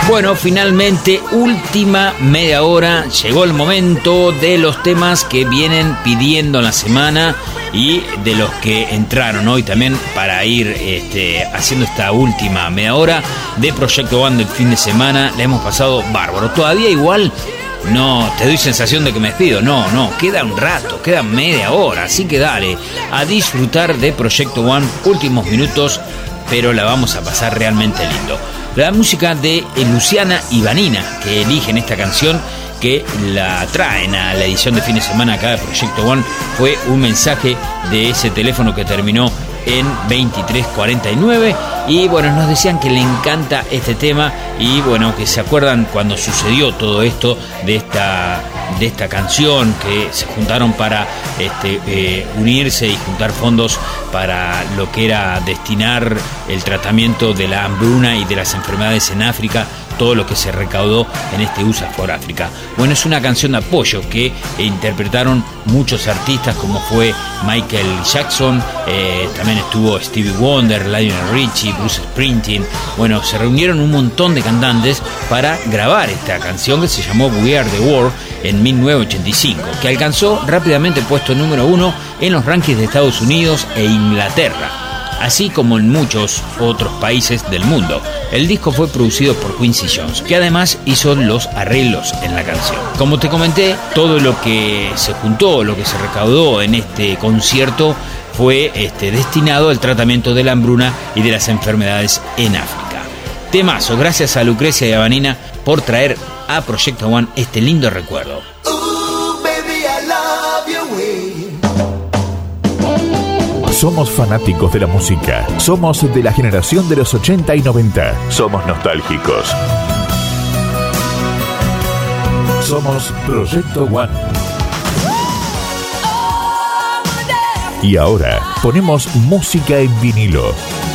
Bueno, finalmente, última media hora, llegó el momento de los temas que vienen pidiendo en la semana y de los que entraron hoy también para ir haciendo esta última media hora de Proyecto One del fin de semana. La hemos pasado bárbaro. Todavía igual no te doy sensación de que me despido, no, queda un rato, queda media hora, así que dale, a disfrutar de Proyecto One, últimos minutos, pero la vamos a pasar realmente lindo. La música de Luciana y Vanina, que eligen esta canción, que la traen a la edición de fin de semana acá de Proyecto One, fue un mensaje de ese teléfono que terminó en 2349 y bueno, nos decían que le encanta este tema y bueno, que se acuerdan cuando sucedió todo esto de esta canción, que se juntaron para unirse y juntar fondos para lo que era destinar el tratamiento de la hambruna y de las enfermedades en África, todo lo que se recaudó en este USA for Africa. Bueno, es una canción de apoyo que interpretaron muchos artistas como fue Michael Jackson, también estuvo Stevie Wonder, Lionel Richie, Bruce Springsteen. Bueno, se reunieron un montón de cantantes para grabar esta canción que se llamó We Are The World en 1985, que alcanzó rápidamente el puesto número 1 en los rankings de Estados Unidos e Inglaterra, así como en muchos otros países del mundo. El disco fue producido por Quincy Jones, que además hizo los arreglos en la canción. Como te comenté, todo lo que se juntó, lo que se recaudó en este concierto fue destinado al tratamiento de la hambruna y de las enfermedades en África. Temazo, gracias a Lucrecia y a Vanina por traer a Proyecto One este lindo recuerdo. Somos fanáticos de la música. Somos de la generación de los 80 y 90. Somos nostálgicos. Somos Proyecto One. Y ahora ponemos música en vinilo.